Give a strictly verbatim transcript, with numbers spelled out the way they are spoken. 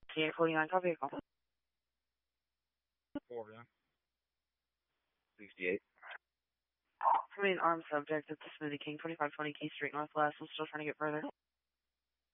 T eight forty-nine, copy. Four, yeah. sixty-eight. Remain armed subject at the Smoothie King, twenty-five twenty Key Street Northwest. I'm still trying to get further.